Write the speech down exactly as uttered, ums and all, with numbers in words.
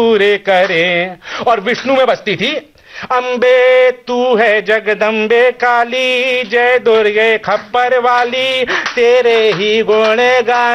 पूरे करे। और विष्णु में बसती थी, अम्बे तू है जगदम्बे काली, जय दुर्गे खप्पर वाली, तेरे ही गुण गा